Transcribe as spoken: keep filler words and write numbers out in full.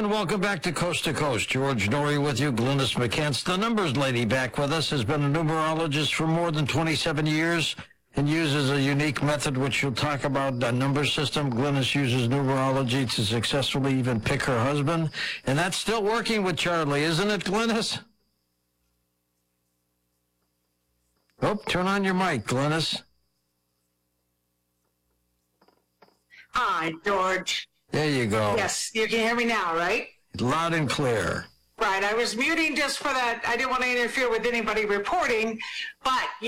and welcome back to Coast to Coast. George Norrie with you, Glynis McCants. The numbers lady back with us has been a numerologist for more than twenty-seven years and uses a unique method which you'll talk about, a number system. Glynis uses numerology to successfully even pick her husband, and that's still working with Charlie, isn't it, Glynis? Oh, turn on your mic, Glynis. Hi, George. There you go. Yes, you can hear me now, right? Loud and clear. Right, I was muting just for that. I didn't want to interfere with anybody reporting, but